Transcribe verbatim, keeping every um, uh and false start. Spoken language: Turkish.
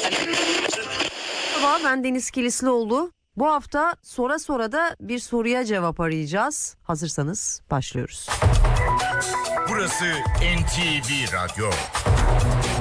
Merhaba, ben Deniz Kilislioğlu. Bu hafta Sora Sora'da bir soruya cevap arayacağız. Hazırsanız başlıyoruz. Burası N T V Radyo.